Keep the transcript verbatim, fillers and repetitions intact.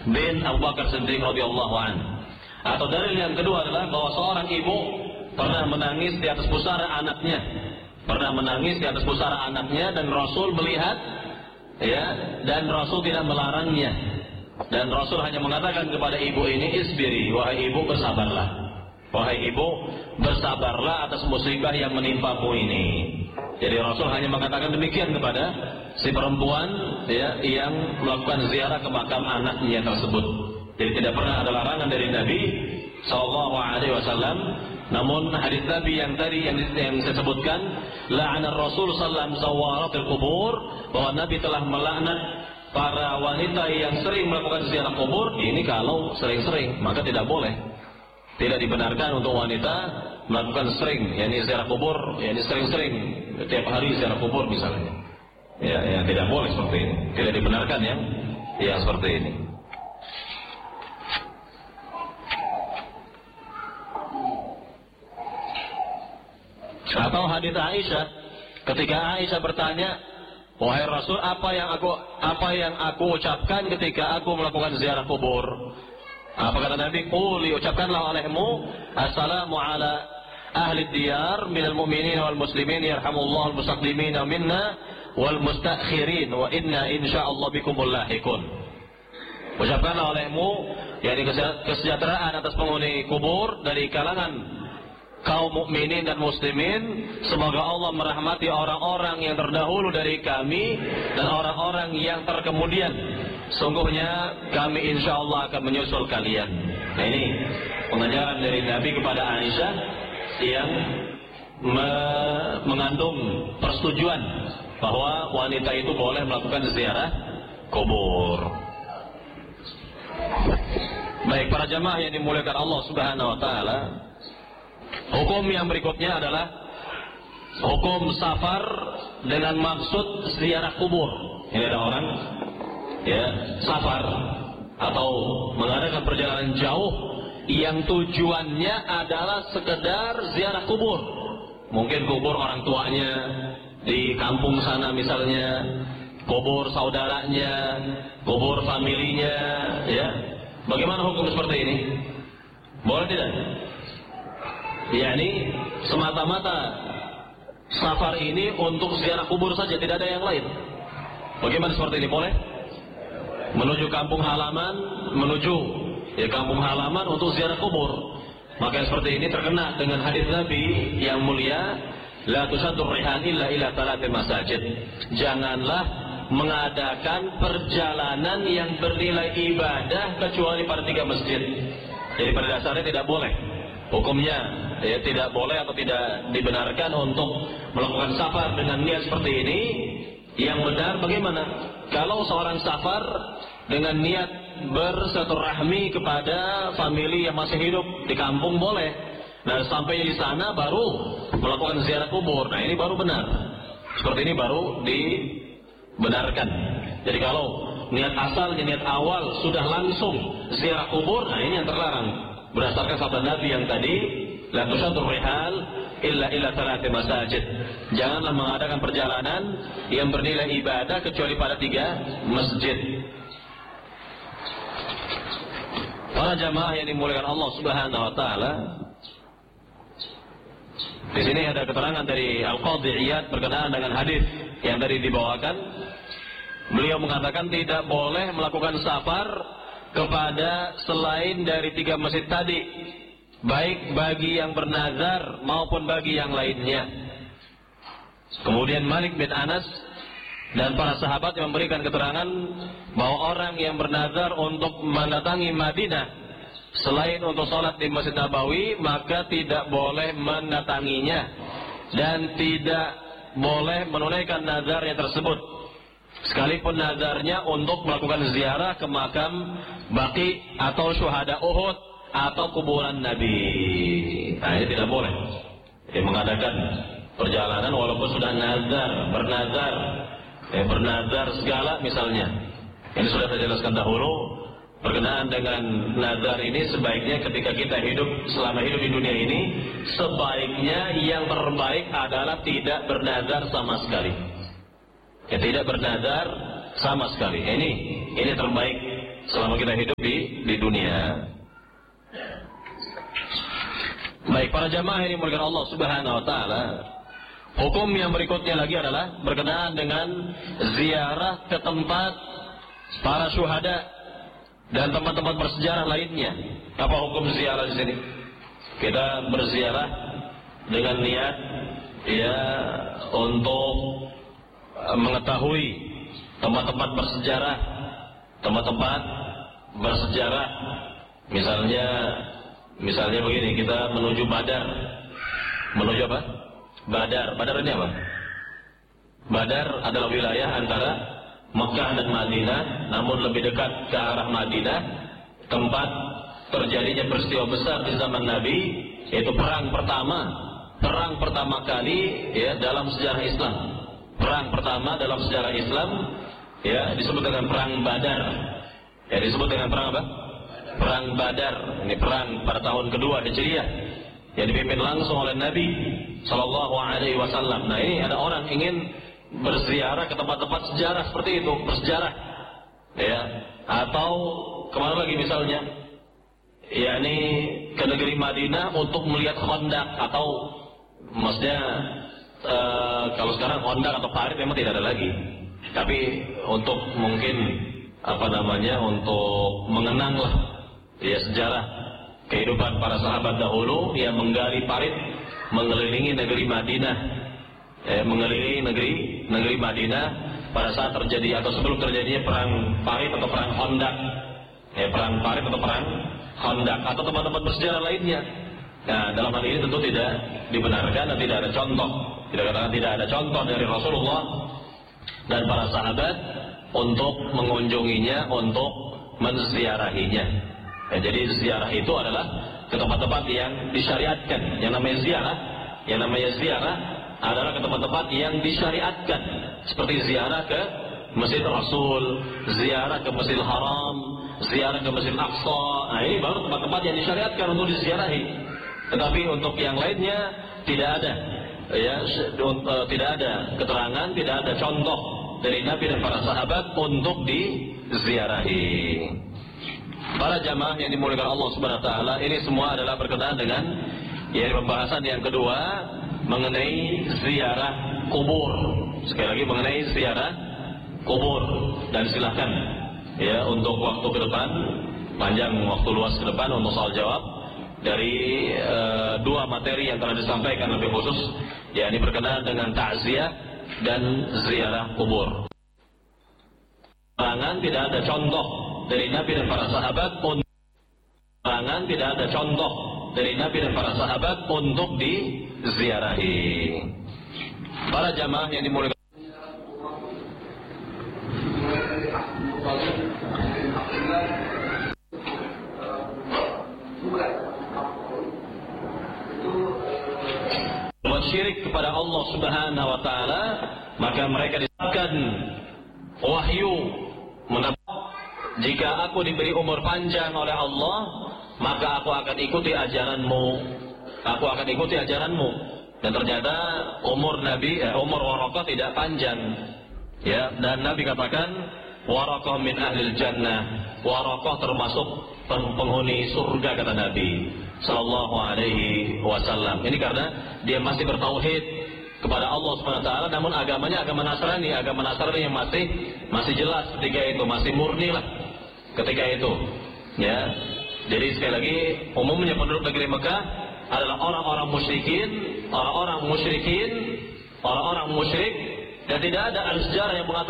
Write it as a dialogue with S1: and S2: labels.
S1: bin Abu Bakar Siddiq radhiyallahu anhu. Atau dalil yang kedua adalah bahwa seorang ibu pernah menangis di atas pusara anaknya, pernah menangis di atas pusara anaknya dan Rasul melihat, ya, dan Rasul tidak melarangnya, dan Rasul hanya mengatakan kepada ibu ini, isbiri, wahai ibu bersabarlah, wahai ibu bersabarlah atas musibah yang menimpamu ini. Jadi Rasul hanya mengatakan demikian kepada si perempuan, ya, yang melakukan ziarah ke makam anaknya tersebut. Jadi tidak pernah ada larangan dari Nabi Sallallahu Alaihi Wasallam. Namun hadis Nabi yang tadi yang, yang saya sebutkan, la'ana Rasul Sallam zawaratil kubur, bahwa Nabi telah melaknat para wanita yang sering melakukan ziarah kubur. Ini kalau sering-sering, maka tidak boleh. Tidak dibenarkan untuk wanita melakukan sering, yakni ziarah kubur, yakni sering-sering, tiap hari ziarah kubur misalnya. Ya, ya tidak boleh seperti ini. Tidak dibenarkan ya, ya seperti ini. Atau hadits Aisyah, ketika Aisyah bertanya, wahai Rasul, apa yang aku apa yang aku ucapkan ketika aku melakukan ziarah kubur? Apa kata Nabi? Quli, ucapkanlah olehmu, assalamu ala ahli diyar minal mu'minin wal muslimin yarhamullahu al-mustaqdimin minna wal mustakhirin wa inna insyaallah bikumul lahiqun. Ucapkanlah olehmu, yakni kesejahteraan atas penghuni kubur dari kalangan kaum mukminin dan muslimin, semoga Allah merahmati orang-orang yang terdahulu dari kami dan orang-orang yang terkemudian. Sungguhnya kami insya Allah akan menyusul kalian. Nah, ini pengajaran dari Nabi kepada Aisyah yang me- mengandung persetujuan bahwa wanita itu boleh melakukan ziarah kubur. Baik, para jamaah yang dimuliakan Allah Subhanahu wa taala, hukum yang berikutnya adalah hukum safar dengan maksud ziarah kubur. Ini ada orang, ya, safar atau mengadakan perjalanan jauh yang tujuannya adalah sekedar ziarah kubur. Mungkin kubur orang tuanya di kampung sana misalnya, kubur saudaranya, kubur familinya, ya. Bagaimana hukum seperti ini? Boleh tidak? yakni semata-mata safar ini untuk ziarah kubur saja, tidak ada yang lain. Bagaimana seperti ini, boleh? Menuju kampung halaman, menuju ya kampung halaman untuk ziarah kubur. Maka seperti ini terkena dengan hadis Nabi yang mulia, la tusaddur rihal illa ila thalathi masajid. Janganlah mengadakan perjalanan yang bernilai ibadah kecuali pada tiga masjid. Jadi pada dasarnya tidak boleh. Hukumnya ya tidak boleh atau tidak dibenarkan untuk melakukan safar dengan niat seperti ini. Yang benar bagaimana? Kalau seorang safar dengan niat bersilaturahmi kepada famili yang masih hidup di kampung boleh. Nah, sampai di sana baru melakukan ziarah kubur. Nah, ini baru benar. Seperti ini baru dibenarkan. Jadi kalau niat asal, niat awal sudah langsung ziarah kubur, nah ini yang terlarang. Berdasarkan sabda Nabi yang tadi, la tusaddur rihal illa illa thalathi masajid. Janganlah mengadakan perjalanan yang bernilai ibadah kecuali pada tiga masjid. Para jamaah yang dimuliakan Allah Subhanahu wa taala, di sini ada keterangan dari Al-Qadhi Iyad berkenaan dengan hadis yang tadi dibawakan. Beliau mengatakan tidak boleh melakukan safar kepada selain dari tiga masjid tadi, baik bagi yang bernazar maupun bagi yang lainnya. Kemudian Malik bin Anas dan para sahabat yang memberikan keterangan bahwa orang yang bernazar untuk mendatangi Madinah selain untuk sholat di Masjid Nabawi, maka tidak boleh mendatanginya dan tidak boleh menunaikan nazarnya tersebut, sekalipun nazarnya untuk melakukan ziarah ke makam Baqi atau syuhada Uhud atau kuburan Nabi. Nah, ini tidak boleh. Dia mengadakan perjalanan walaupun sudah nazar, bernazar, eh, bernazar segala misalnya. Ini sudah saya jelaskan dahulu. Berkenaan dengan nazar ini, sebaiknya ketika kita hidup, selama hidup di dunia ini, sebaiknya yang terbaik adalah tidak bernazar sama sekali. Ya, tidak bernazar sama sekali. Ini ini terbaik. selama kita hidup di di dunia. Baik, para jamaah yang dimuliakan Allah Subhanahu wa taala, hukum yang berikutnya lagi adalah berkenaan dengan ziarah ke tempat para syuhada dan tempat-tempat bersejarah lainnya. Apa hukum ziarah di sini? Kita berziarah dengan niat ya untuk mengetahui tempat-tempat bersejarah, tempat-tempat bersejarah. Misalnya Misalnya begini, kita menuju Badar. Menuju apa? Badar. Badar ini apa? Badar adalah wilayah antara Mekah dan Madinah, namun lebih dekat ke arah Madinah, tempat terjadinya peristiwa besar di zaman Nabi, yaitu perang pertama, perang pertama kali ya dalam sejarah Islam. Perang pertama dalam sejarah Islam ya disebut dengan perang Badar. Ya disebut dengan perang apa? Perang Badar. Ini perang pada tahun kedua Hijriah yang dipimpin langsung oleh Nabi Sallallahu Alaihi Wasallam. Nah ini ada orang ingin berziarah ke tempat-tempat sejarah seperti itu, bersejarah, ya. Atau kemana lagi misalnya? yakni ke negeri Madinah untuk melihat Khandaq, atau maksudnya e, kalau sekarang Khandaq atau Parit memang tidak ada lagi, tapi untuk mungkin apa namanya untuk mengenanglah ya sejarah kehidupan para sahabat dahulu yang menggali parit mengelilingi negeri Madinah, eh, mengelilingi negeri negeri Madinah pada saat terjadi atau sebelum terjadinya perang parit atau perang Khandaq, eh, perang parit atau perang Khandaq atau tempat-tempat bersejarah lainnya. Nah, dalam hal ini tentu tidak dibenarkan dan tidak ada contoh, tidak katakan tidak ada contoh dari Rasulullah dan para sahabat untuk mengunjunginya, untuk menziarahinya. Ya, jadi ziarah itu adalah ke tempat-tempat yang disyariatkan. Yang namanya ziarah, yang namanya ziarah adalah ke tempat-tempat yang disyariatkan, seperti ziarah ke Masjid Rasul, ziarah ke Masjidil Haram, ziarah ke Masjid Aqsa. Nah, ini baru tempat-tempat yang disyariatkan untuk diziarahi. Tetapi untuk yang lainnya tidak ada, ya, tidak ada keterangan, tidak ada contoh dari Nabi dan para sahabat untuk diziarahi. Para jamaah yang dimuliakan Allah Subhanahu wa taala, ini semua adalah berkenaan dengan ya pembahasan yang kedua mengenai ziarah kubur. Sekali lagi mengenai ziarah kubur, dan silakan ya untuk waktu ke depan, panjang waktu luas ke depan untuk soal jawab dari uh, dua materi yang telah disampaikan lebih khusus, yakni berkenaan dengan takziah dan ziarah kubur. Larangan tidak ada contoh dari Nabi dan para sahabat untuk larangan tidak ada contoh dari Nabi dan para sahabat untuk diziarahi. Para jamaah yang dimuliakan buat syirik kepada Allah Subhanahu wa taala, maka mereka disebutkan wahyu mendapat, jika aku diberi umur panjang oleh Allah, maka aku akan ikuti ajaranmu, aku akan ikuti ajaranmu. Dan ternyata umur Nabi, eh, umur Waraqah tidak panjang, ya. Dan Nabi katakan Waraqah min ahlil jannah, Waraqah termasuk penghuni surga, kata Nabi Sallallahu Alaihi Wasallam. Ini karena dia masih bertauhid kepada Allah Subhanahu Wa Taala, namun agamanya agama Nasrani, agama Nasrani yang masih masih jelas ketika itu, masih murni lah ketika itu, ya. Jadi sekali lagi, umumnya penduduk negeri Mekah adalah orang-orang musyrikin, orang-orang musyrikin, orang-orang musyrik, dan tidak ada al-sejarah yang mengatakan